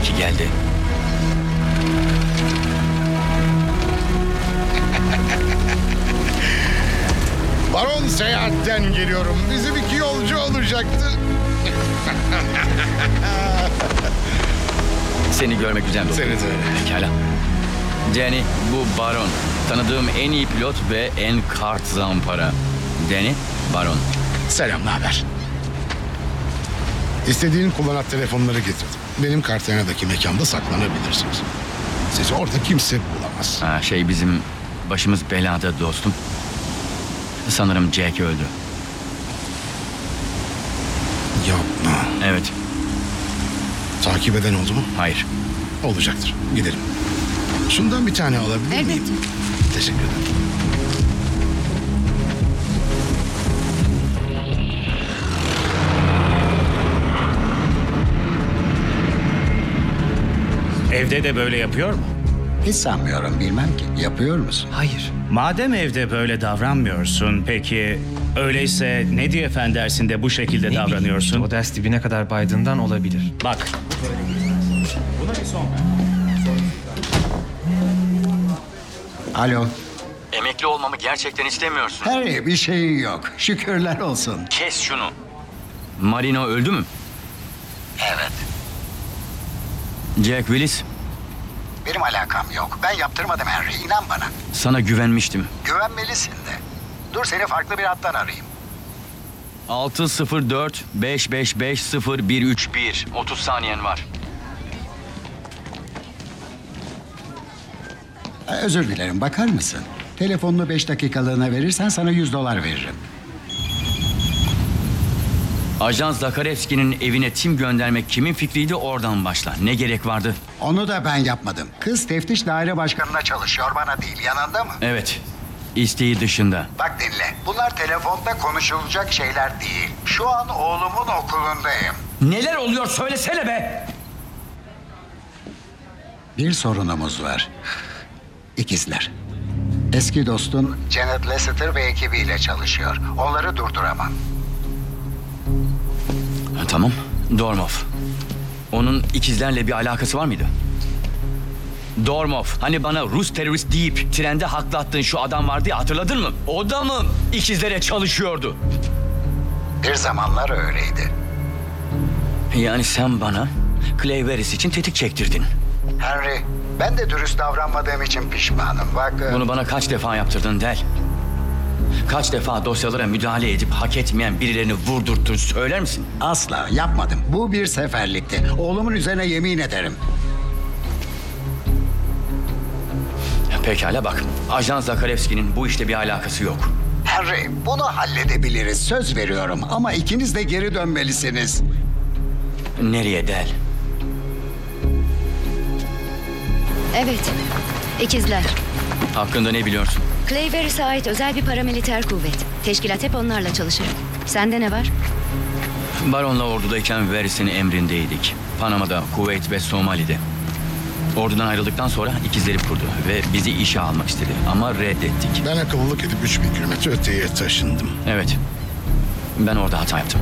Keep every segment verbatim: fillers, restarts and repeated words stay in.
ki geldi. Baron seyahatten geliyorum. Bizim iki yolcu olacaktı. Seni görmek güzel. Seni de öyle. Pekala. Danny, bu Baron. Tanıdığım en iyi pilot ve en kart zampara. Danny, Baron. Selam, ne haber? İstediğin kullanat telefonları getirdim. Benim Kartagena'daki mekanda saklanabilirsiniz. Sizi orada kimse bulamaz. Ha, şey bizim başımız belada dostum. Sanırım Jack öldü. Yapma. Evet. Takip eden oldu mu? Hayır. Olacaktır. Gidelim. Şundan bir tane alabilir miyim? Elbette. Teşekkür ederim. Evde de böyle yapıyor mu? Hiç sanmıyorum, bilmem ki. Yapıyor musun? Hayır. Madem evde böyle davranmıyorsun, peki öyleyse ne diye efendersinde bu şekilde davranıyorsun? O ders dibine kadar baydığından olabilir. Bak. Alo. Emekli olmamı gerçekten istemiyorsun. Harry, bir şeyin yok. Şükürler olsun. Kes şunu. Marino öldü mü? Evet. Jack Willis, Benim alakam yok. Ben yaptırmadım Henry, inan bana. sana güvenmiştim. Güvenmelisin de. Dur, seni farklı bir hattan arayayım. altı sıfır dört beş beş beş sıfır bir üç bir. otuz saniyen var. Ee, Özür dilerim, bakar mısın? Telefonunu beş dakikalığına verirsen sana yüz dolar veririm. Ajan Zakarevski'nin evine tim göndermek kimin fikriydi, oradan başla. Ne gerek vardı? Onu da ben yapmadım. Kız teftiş daire başkanına çalışıyor, bana değil. Yanında mı? Evet, isteği dışında. Bak dinle. Bunlar telefonda konuşulacak şeyler değil. Şu an oğlumun okulundayım. Neler oluyor söylesene be! Bir sorunumuz var. İkizler. Eski dostun Janet Lasseter ve ekibiyle çalışıyor. Onları durduramam. Ha, tamam, Dormov. Onun ikizlerle bir alakası var mıydı? Dormov, hani bana Rus terörist deyip trende haklattığın şu adam vardı ya, hatırladın mı? O da mı ikizlere çalışıyordu? Bir zamanlar öyleydi. Yani sen bana Clay Veris için tetik çektirdin. Henry, ben de dürüst davranmadığım için pişmanım. Bak... Bunu bana kaç defa yaptırdın Del? Kaç defa dosyalara müdahale edip hak etmeyen birilerini vurdurttun, söyler misin? Asla yapmadım. Bu bir seferlikti. Oğlumun üzerine yemin ederim. Pekala bak, Ajan Zakarevski'nin bu işte bir alakası yok. Henry, bunu halledebiliriz. Söz veriyorum. Ama ikiniz de geri dönmelisiniz. Nereye Del? Evet. İkizler. Hakkında ne biliyorsun? Clay Veris'e ait özel bir paramiliter kuvvet. Teşkilat hep onlarla çalışır. Sende ne var? Baron'la ordudayken Veris'in emrindeydik. Panama'da, Kuveyt ve Somali'de. Ordudan ayrıldıktan sonra ikizleri kurdu ve bizi işe almak istedi ama reddettik. Ben akıllılık edip üç bin kilometre öteye taşındım. Evet, ben orada hata yaptım.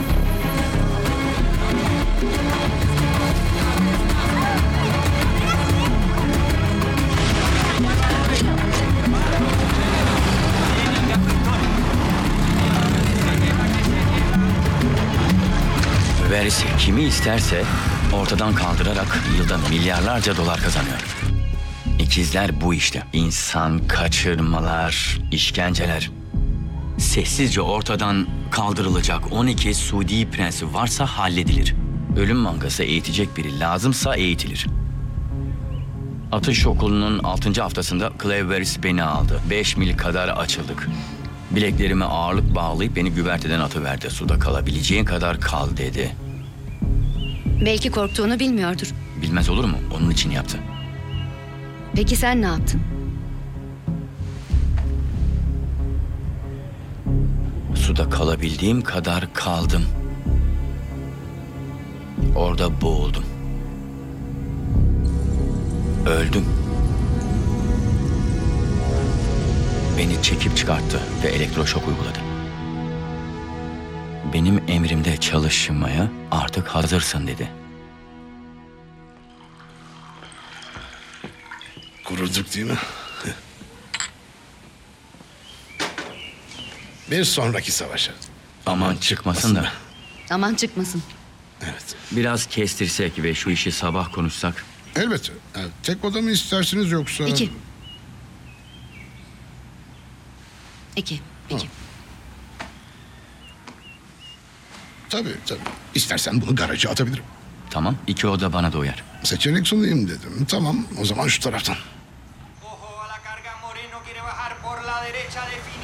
Veris kimi isterse ortadan kaldırarak yılda milyarlarca dolar kazanıyor. İkizler bu işte. İnsan kaçırmalar, işkenceler. Sessizce ortadan kaldırılacak on iki Suudi prensi varsa halledilir. Ölüm mangası eğitecek biri lazımsa eğitilir. Atış okulunun altıncı haftasında Clay Veris beni aldı. Beş mil kadar açıldık. Bileklerime ağırlık bağlayıp beni güverteden atıverdi. Suda kalabileceğin kadar kal dedi. Belki korktuğunu bilmiyordur. Bilmez olur mu? Onun için yaptı. Peki sen ne yaptın? Suda kalabildiğim kadar kaldım. Orada boğuldum. Öldüm. Beni çekip çıkarttı ve elektroşok uyguladı. Benim emrimde çalışmaya artık hazırsın dedi. kuruduk değil mi? Bir sonraki savaşa. Aman çıkmasın da. Aman çıkmasın. Evet. Biraz kestirsek ve şu işi sabah konuşsak. Elbette. Evet, tek oda mı istersiniz yoksa... İki. İki. İki. Tabii tabii. İstersen bunu garaja atabilirim. Tamam, iki oda bana da uyar. Seçenek sunayım dedim. Tamam, o zaman şu taraftan. Ojo a la carga, Moreno quiere bajar por la derecha, define